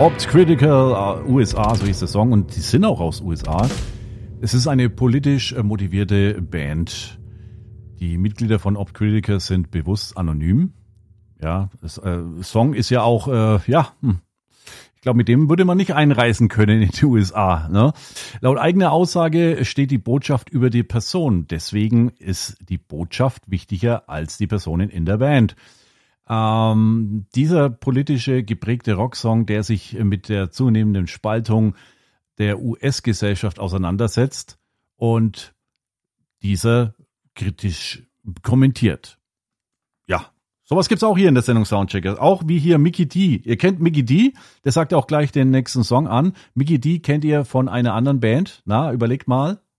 Opt Critical, USA, so hieß der Song, und die sind auch aus USA. Es ist eine politisch motivierte Band. Die Mitglieder von Opt Critical sind bewusst anonym. Ja, das Song ist ja auch, ich glaube, mit dem würde man nicht einreisen können in die USA. Ne? Laut eigener Aussage steht die Botschaft über die Person. Deswegen ist die Botschaft wichtiger als die Personen in der Band. Dieser politische geprägte Rocksong, der sich mit der zunehmenden Spaltung der US-Gesellschaft auseinandersetzt und dieser kritisch kommentiert. Ja, sowas gibt's auch hier in der Sendung Soundchecker. Auch wie hier Mikkey D. Ihr kennt Mikkey D, der sagt auch gleich den nächsten Song an. Mikkey D kennt ihr von einer anderen Band. Na, überlegt mal.